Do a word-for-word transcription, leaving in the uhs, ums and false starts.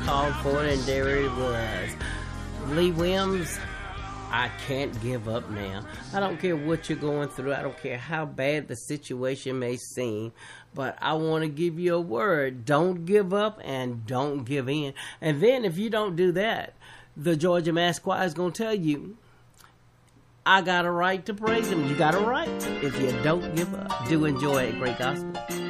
called for it, and there it was. Lee Williams, I can't give up now. I don't care what you're going through. I don't care how bad the situation may seem. But I want to give you a word. Don't give up and don't give in. And then if you don't do that, the Georgia Mass Choir is going to tell you, I got a right to praise him. You got a right if you don't give up. Do enjoy it. Great gospel.